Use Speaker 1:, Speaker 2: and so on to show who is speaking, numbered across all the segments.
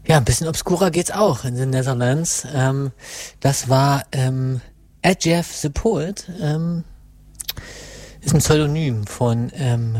Speaker 1: Ja, ein bisschen obskurer geht's auch in den Netherlands. Das war Ed Jeff the Poet, ist ein Pseudonym von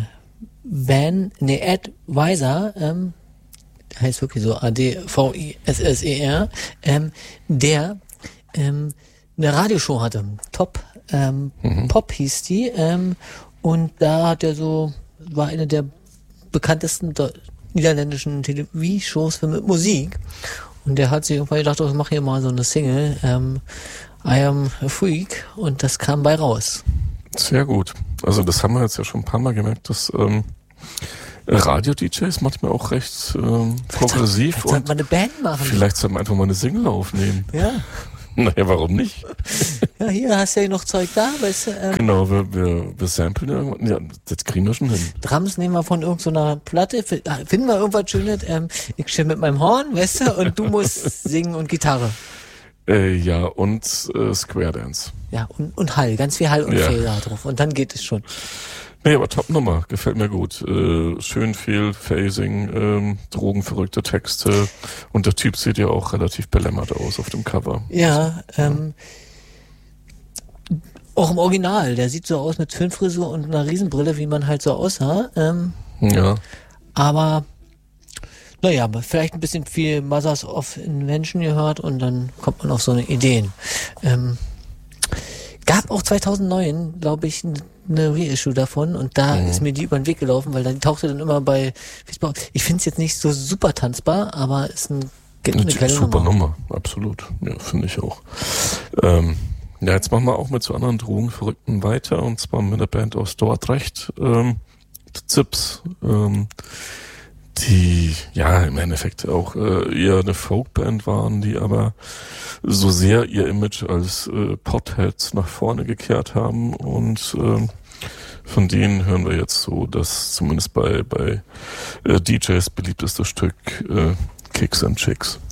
Speaker 1: Ed Weiser, heißt wirklich so A-D-V-I-S-S-E-R, der eine Radioshow hatte. Top Pop hieß die, und da hat er war eine der bekanntesten niederländischen TV-Shows mit Musik, und der hat sich irgendwann gedacht, ich mache hier mal so eine Single, I Am a Freak, und das kam bei raus.
Speaker 2: Sehr gut. Also das haben wir jetzt ja schon ein paar Mal gemerkt, dass Radio-DJs manchmal auch recht progressiv.
Speaker 1: Vielleicht sollte man eine Band machen.
Speaker 2: Vielleicht sollte man einfach mal eine Single aufnehmen.
Speaker 1: Ja.
Speaker 2: Naja, warum nicht?
Speaker 1: Ja, hier hast du ja noch Zeug da, weißt du.
Speaker 2: Genau, wir samplen irgendwann. Ja, das kriegen wir schon hin.
Speaker 1: Drums nehmen wir von irgendeiner Platte, finden wir irgendwas Schönes. Ich chill mit meinem Horn, weißt du, und du musst singen und Gitarre.
Speaker 2: Ja, und Square Dance.
Speaker 1: Ja, und Hall, ganz viel Hall und Fehler drauf. Und dann geht es schon.
Speaker 2: Nee, aber Top-Nummer, gefällt mir gut. Schön viel Phasing, drogenverrückte Texte, und der Typ sieht ja auch relativ belämmert aus auf dem Cover.
Speaker 1: Ja, auch im Original, der sieht so aus mit Föhnfrisur und einer Riesenbrille, wie man halt so aussah.
Speaker 2: Ja.
Speaker 1: Aber, naja, vielleicht ein bisschen viel Mothers of Invention gehört, und dann kommt man auf so eine Ideen. Gab auch 2009, glaube ich, eine Reissue davon, und da ist mir die über den Weg gelaufen, weil dann tauchte dann immer bei Facebook. Ich finde es jetzt nicht so super tanzbar, aber ist eine geile
Speaker 2: super Nummer, absolut. Ja, finde ich auch. Ja, jetzt machen wir auch mit so anderen Drogenverrückten weiter, und zwar mit der Band aus Dordrecht, Zips, die ja im Endeffekt auch eher eine Folkband waren, die aber so sehr ihr Image als Potheads nach vorne gekehrt haben, und von denen hören wir jetzt so das zumindest bei DJs beliebteste Stück, Kicks and Chicks.